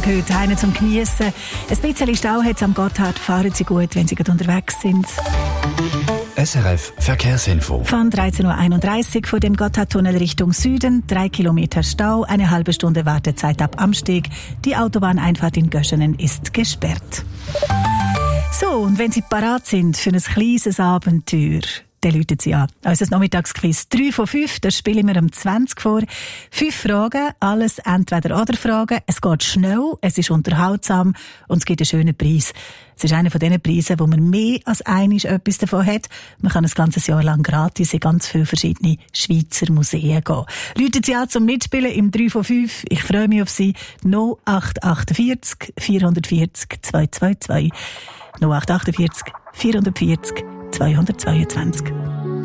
Tag heute, einen zum Geniessen. Ein bisschen Stau hat es am Gotthard. Fahren Sie gut, wenn Sie gerade unterwegs sind. SRF Verkehrsinfo. Von 13.31 Uhr vor dem Gotthardtunnel Richtung Süden. 3 Kilometer Stau, eine halbe Stunde Wartezeit ab Amsteg. Die Autobahneinfahrt in Göschenen ist gesperrt. So, und wenn Sie parat sind für ein kleines Abenteuer, dann rufen Sie an. Unser Nachmittagsquiz 3 von 5, das spielen wir um 20 vor. 5 Fragen, alles Entweder-Oder-Fragen. Es geht schnell, es ist unterhaltsam und es gibt einen schönen Preis. Es ist einer von diesen Preisen, wo man mehr als einmal etwas davon hat. Man kann ein ganzes Jahr lang gratis in ganz viele verschiedene Schweizer Museen gehen. Rufen Sie an zum Mitspielen im 3 von 5. Ich freue mich auf Sie. 0848 440 222. 0848 440 222.